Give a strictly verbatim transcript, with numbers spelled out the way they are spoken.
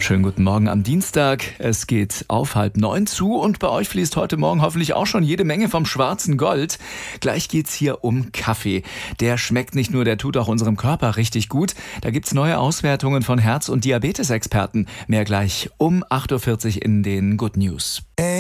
Schönen guten Morgen am Dienstag. Es geht auf halb neun zu und bei euch fließt heute Morgen hoffentlich auch schon jede Menge vom schwarzen Gold. Gleich geht's hier um Kaffee. Der schmeckt nicht nur, der tut auch unserem Körper richtig gut. Da gibt's neue Auswertungen von Herz- und Diabetesexperten. Mehr gleich um acht Uhr vierzig in den Good News.